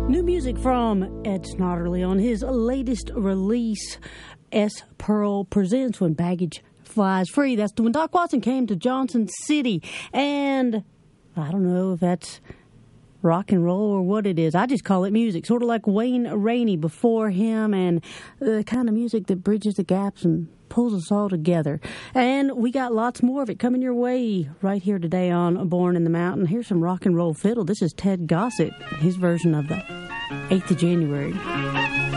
New music from Ed Snodderly on his latest release, S. Pearl Presents When Baggage Flies Free. That's when Doc Watson came to Johnson City. And I don't know if that's rock and roll or what it is. I just call it music, sort of like Wayne Rainey before him, and the kind of music that bridges the gaps and pulls us all together. And we got lots more of it coming your way right here today on Born in the Mountain. Here's some rock and roll fiddle. This is Ted Gossett, his version of the 8th of January.